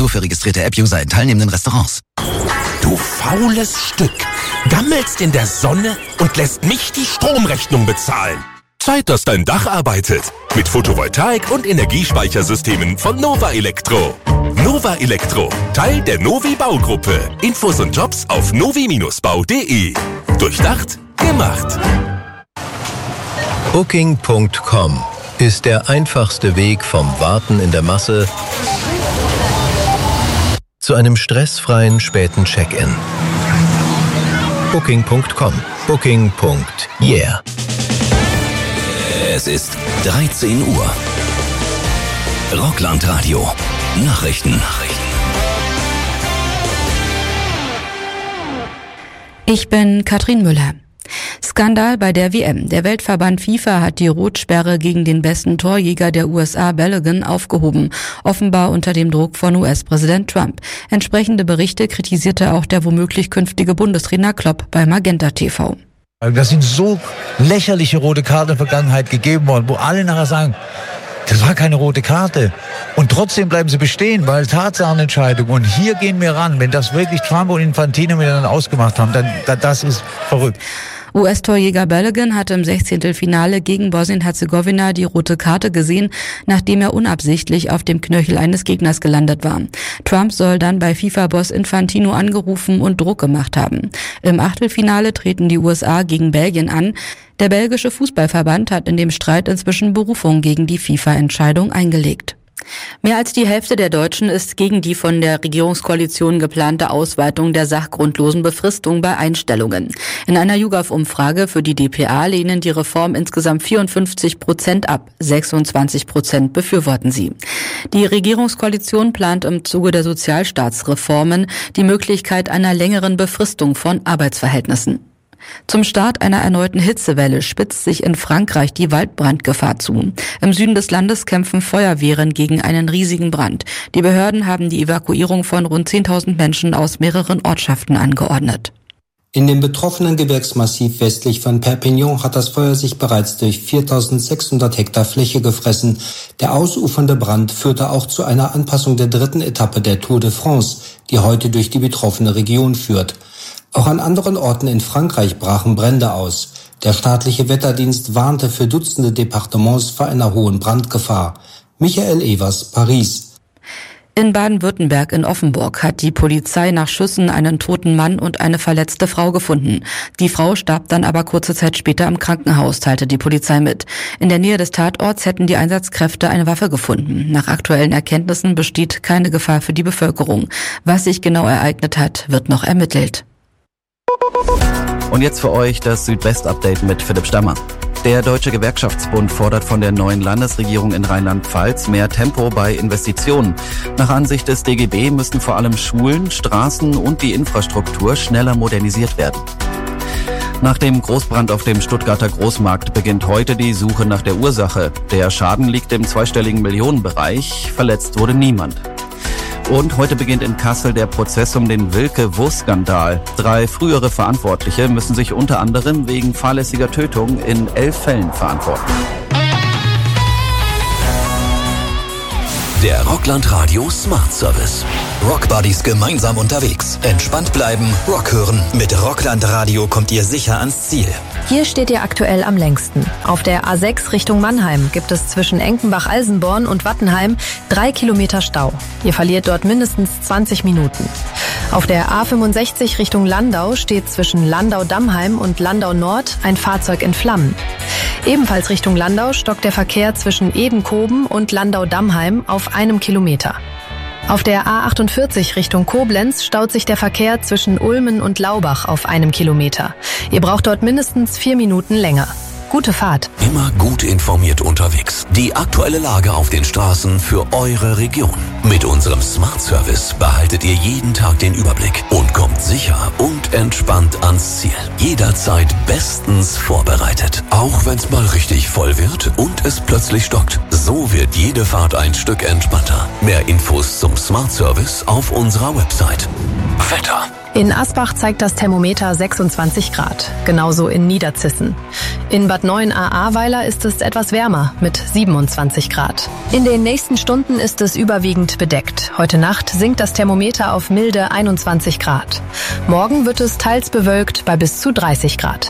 Nur für registrierte App-User in teilnehmenden Restaurants. Du faules Stück. Gammelst in der Sonne und lässt mich die Stromrechnung bezahlen. Zeit, dass dein Dach arbeitet. Mit Photovoltaik und Energiespeichersystemen von Nova Elektro. Nova Elektro, Teil der Novi Baugruppe. Infos und Jobs auf novi-bau.de. Durchdacht, gemacht. Booking.com ist der einfachste Weg vom Warten in der Masse zu einem stressfreien späten Check-in. Booking.com. Booking.yeah. Es ist 13 Uhr. Rockland-Radio. Nachrichten. Ich bin Katrin Müller. Skandal bei der WM. Der Weltverband FIFA hat die Rotsperre gegen den besten Torjäger der USA, Balogun, aufgehoben. Offenbar unter dem Druck von US-Präsident Trump. Entsprechende Berichte kritisierte auch der womöglich künftige Bundestrainer Klopp bei Magenta TV. Das sind so lächerliche rote Karten in der Vergangenheit gegeben worden, wo alle nachher sagen, das war keine rote Karte. Und trotzdem bleiben sie bestehen, weil Tatsachenentscheidung. Und hier gehen wir ran. Wenn das wirklich Trump und Infantino miteinander ausgemacht haben, dann das ist verrückt. US-Torjäger Balogun hatte im 16. Finale gegen Bosnien-Herzegowina die rote Karte gesehen, nachdem er unabsichtlich auf dem Knöchel eines Gegners gelandet war. Trump soll dann bei FIFA-Boss Infantino angerufen und Druck gemacht haben. Im Achtelfinale treten die USA gegen Belgien an. Der belgische Fußballverband hat in dem Streit inzwischen Berufung gegen die FIFA-Entscheidung eingelegt. Mehr als die Hälfte der Deutschen ist gegen die von der Regierungskoalition geplante Ausweitung der sachgrundlosen Befristung bei Einstellungen. In einer YouGov-Umfrage für die dpa lehnen die Reform insgesamt 54% ab, 26% befürworten sie. Die Regierungskoalition plant im Zuge der Sozialstaatsreformen die Möglichkeit einer längeren Befristung von Arbeitsverhältnissen. Zum Start einer erneuten Hitzewelle spitzt sich in Frankreich die Waldbrandgefahr zu. Im Süden des Landes kämpfen Feuerwehren gegen einen riesigen Brand. Die Behörden haben die Evakuierung von rund 10.000 Menschen aus mehreren Ortschaften angeordnet. In dem betroffenen Gebirgsmassiv westlich von Perpignan hat das Feuer sich bereits durch 4.600 Hektar Fläche gefressen. Der ausufernde Brand führte auch zu einer Anpassung der dritten Etappe der Tour de France, die heute durch die betroffene Region führt. Auch an anderen Orten in Frankreich brachen Brände aus. Der staatliche Wetterdienst warnte für Dutzende Departements vor einer hohen Brandgefahr. Michael Evers, Paris. In Baden-Württemberg in Offenburg hat die Polizei nach Schüssen einen toten Mann und eine verletzte Frau gefunden. Die Frau starb dann aber kurze Zeit später im Krankenhaus, teilte die Polizei mit. In der Nähe des Tatorts hätten die Einsatzkräfte eine Waffe gefunden. Nach aktuellen Erkenntnissen besteht keine Gefahr für die Bevölkerung. Was sich genau ereignet hat, wird noch ermittelt. Und jetzt für euch das Südwest-Update mit Philipp Stammer. Der Deutsche Gewerkschaftsbund fordert von der neuen Landesregierung in Rheinland-Pfalz mehr Tempo bei Investitionen. Nach Ansicht des DGB müssen vor allem Schulen, Straßen und die Infrastruktur schneller modernisiert werden. Nach dem Großbrand auf dem Stuttgarter Großmarkt beginnt heute die Suche nach der Ursache. Der Schaden liegt im zweistelligen Millionenbereich, verletzt wurde niemand. Und heute beginnt in Kassel der Prozess um den Wilke-Wurst-Skandal. 3 frühere Verantwortliche müssen sich unter anderem wegen fahrlässiger Tötung in 11 Fällen verantworten. Der Rockland Radio Smart Service. Rock Buddies gemeinsam unterwegs. Entspannt bleiben, Rock hören. Mit Rockland Radio kommt ihr sicher ans Ziel. Hier steht ihr aktuell am längsten. Auf der A6 Richtung Mannheim gibt es zwischen Enkenbach-Alsenborn und Wattenheim 3 Kilometer Stau. Ihr verliert dort mindestens 20 Minuten. Auf der A65 Richtung Landau steht zwischen Landau-Dammheim und Landau-Nord ein Fahrzeug in Flammen. Ebenfalls Richtung Landau stockt der Verkehr zwischen Edenkoben und Landau-Dammheim auf 1 Kilometer. Auf der A48 Richtung Koblenz staut sich der Verkehr zwischen Ulmen und Laubach auf 1 Kilometer. Ihr braucht dort mindestens 4 Minuten länger. Gute Fahrt. Immer gut informiert unterwegs. Die aktuelle Lage auf den Straßen für eure Region. Mit unserem Smart Service behaltet ihr jeden Tag den Überblick und kommt sicher und entspannt ans Ziel. Jederzeit bestens vorbereitet. Auch wenn es mal richtig voll wird und es plötzlich stockt. So wird jede Fahrt ein Stück entspannter. Mehr Infos zum Smart Service auf unserer Website. Wetter. In Asbach zeigt das Thermometer 26 Grad, genauso in Niederzissen. In Bad Neuenahr-Ahrweiler ist es etwas wärmer mit 27 Grad. In den nächsten Stunden ist es überwiegend bedeckt. Heute Nacht sinkt das Thermometer auf milde 21 Grad. Morgen wird es teils bewölkt bei bis zu 30 Grad.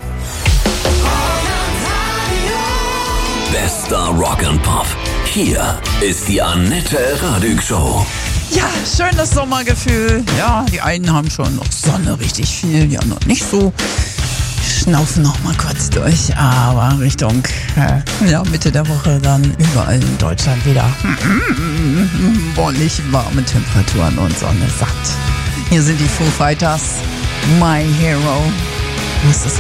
Bester Rock and Pop. Hier ist die Annette Radig Show. Ja, schönes Sommergefühl. Ja, die einen haben schon noch Sonne, richtig viel, die anderen nicht so. Schnaufen noch mal kurz durch, aber Richtung Mitte der Woche dann überall in Deutschland wieder wollig warme Temperaturen und Sonne satt. Hier sind die Foo Fighters, My Hero.